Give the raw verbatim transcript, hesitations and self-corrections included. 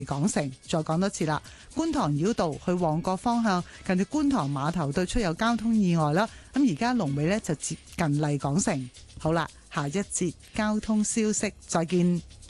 港城。再講多次啦，觀塘繞道去旺角方向，近住觀塘碼頭對出有交通意外啦。咁而家龍尾呢就接近麗港城。好啦，下一節交通消息，再見。